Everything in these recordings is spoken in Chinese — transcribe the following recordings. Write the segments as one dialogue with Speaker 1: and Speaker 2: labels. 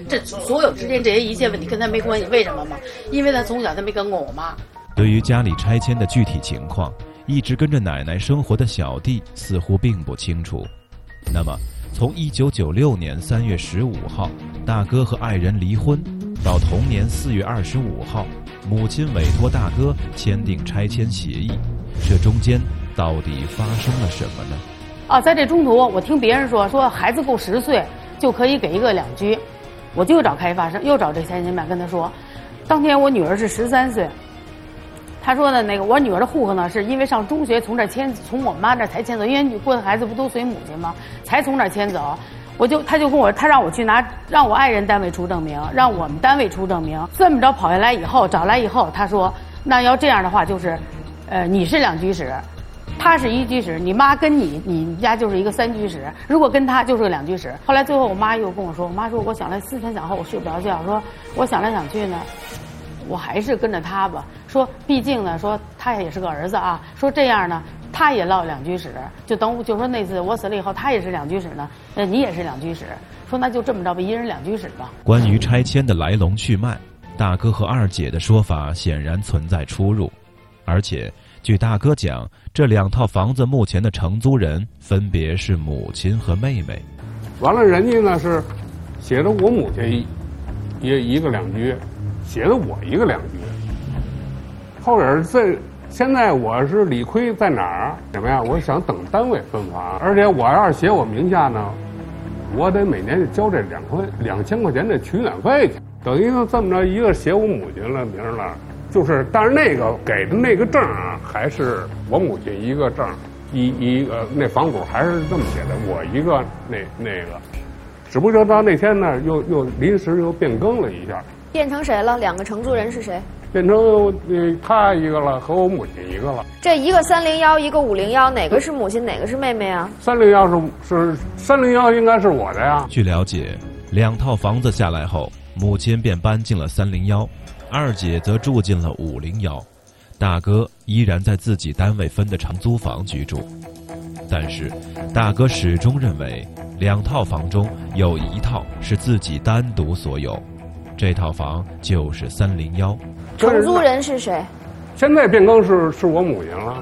Speaker 1: 这所有之间这些一切问题跟他没关系，为什么吗？因为他从小他没跟过我妈。
Speaker 2: 对于家里拆迁的具体情况，一直跟着奶奶生活的小弟似乎并不清楚。那么，从1996年3月15号，大哥和爱人离婚，到同年4月25号，母亲委托大哥签订拆迁协议，这中间到底发生了什么呢？
Speaker 1: 在这中途，我听别人说孩子够10岁就可以给一个2居，我就找开发商，又找这拆迁办跟他说，当天我女儿是13岁。他说的我女儿的户口呢，是因为上中学从我妈这才迁走，因为你过的孩子不都随母亲吗？才从这儿迁走。他就跟我，他让我去让我爱人单位出证明，让我们单位出证明。这么着跑下来以后，找来以后，他说，那要这样的话，就是，你是2居室，他是1居室，你妈跟你家就是一个3居室，如果跟他就是个2居室。后来最后我妈又跟我说，我妈说我想来思前想后，我睡不着觉，说我想来想去呢。我还是跟着他吧，说毕竟呢，说他也是个儿子啊，说这样呢，他也落2居室，就说那次我死了以后，他也是2居室呢，你也是2居室，说那就这么着吧，一人2居室吧。
Speaker 2: 关于拆迁的来龙去脉，大哥和二姐的说法显然存在出入，而且据大哥讲，这2套房子目前的承租人分别是母亲和妹妹。
Speaker 3: 完了，人家呢是写的我母亲一个2居。写的我一个2居，后边现在我是理亏在哪儿？怎么样？我想等单位分房，而且我要是写我名下呢，我得每年交这2000块钱的取暖费去，等于这么着一个写我母亲了名了，就是但是那个给的那个证啊，还是我母亲一个证，一个那房主还是这么写的，我一个那个，只不过到那天呢又临时又变更了一下。
Speaker 4: 变成谁了？2个承租人是谁？
Speaker 3: 变成他一个了，和我母亲一个了。
Speaker 4: 这一个301，一个501，哪个是母亲，哪个是妹妹啊
Speaker 3: ？301是301，应该是我的呀。
Speaker 2: 据了解，2套房子下来后，母亲便搬进了301，二姐则住进了501，大哥依然在自己单位分的承租房居住。但是，大哥始终认为2套房中有1套是自己单独所有。这套房就是301，
Speaker 4: 承租人是谁？
Speaker 3: 现在变更是我母亲了。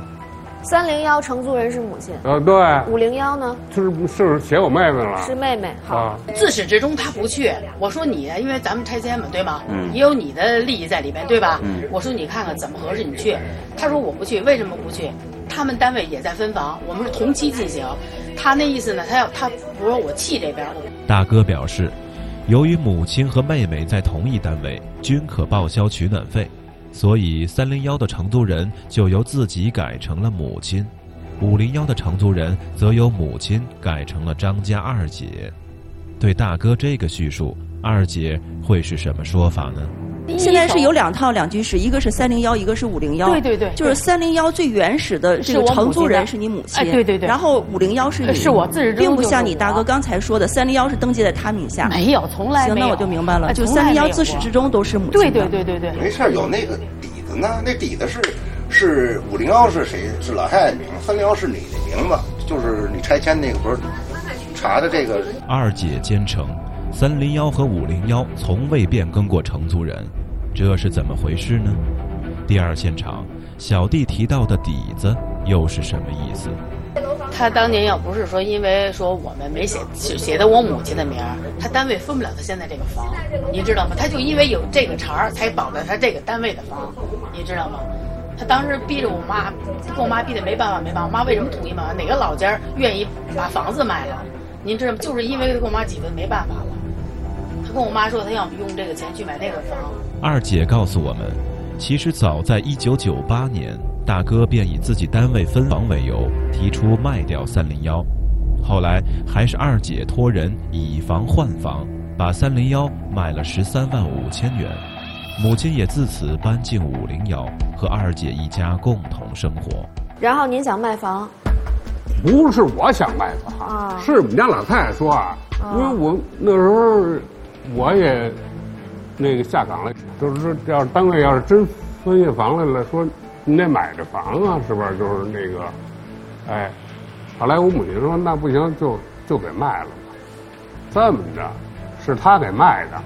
Speaker 4: 301承租人是母亲。
Speaker 3: 对。
Speaker 4: 501呢？
Speaker 3: 是写我妹妹了。
Speaker 4: 是妹妹。好。
Speaker 1: 自始至终他不去。我说你，因为咱们拆迁嘛，对吧？也有你的利益在里边，对吧？我说你看看怎么合适，你去。他说我不去，为什么不去？他们单位也在分房，我们是同期进行。他那意思呢，他不说我气这边。
Speaker 2: 大哥表示，由于母亲和妹妹在同一单位，均可报销取暖费，所以301的承租人就由自己改成了母亲，501的承租人则由母亲改成了张家二姐。对大哥这个叙述，二姐会是什么说法呢？
Speaker 5: 现在是有2套2居室，一个是301，一个是501。
Speaker 1: 对，
Speaker 5: 就是301最原始的这个承租人是你母亲，
Speaker 1: 对。
Speaker 5: 然后501是你，
Speaker 1: 是我自己，
Speaker 5: 并不像你大哥刚才说的301是登记在他名下。
Speaker 1: 没有，从来没有。
Speaker 5: 行，那我就明白了，就301自始至终都是母亲的。
Speaker 1: 对。
Speaker 6: 没事，有那个底子呢，那底子是501是谁？是老太太名，301是你的名字，就是你拆迁那个不是查的这个。
Speaker 2: 二姐坚称，301和501从未变更过承租人。这是怎么回事呢？第二现场，小弟提到的底子又是什么意思？
Speaker 1: 他当年要不是说因为说我们没写的我母亲的名儿，他单位分不了他现在这个房，你知道吗？他就因为有这个茬儿才保了他这个单位的房，你知道吗？他当时逼着我妈，跟我妈逼得没办法。我妈为什么同意嘛？哪个老家愿意把房子卖了？您知道吗？就是因为跟我妈挤得没办法了。他跟我妈说，他要用这个钱去买那个房。
Speaker 2: 二姐告诉我们，其实早在1998年，大哥便以自己单位分房为由提出卖掉301，后来还是二姐托人以房换房，把301卖了13万5千元。母亲也自此搬进501，和二姐一家共同生活。
Speaker 4: 然后您想卖房？
Speaker 3: 不是我想卖房，是我们家老太太说啊，因为我那时候我也那个下岗了，就是说要是单位要是真分下房来了，说你得买这房啊，是不是？就是那个，哎，后来我母亲说那不行，就给卖了吧。这么着，是他给卖的。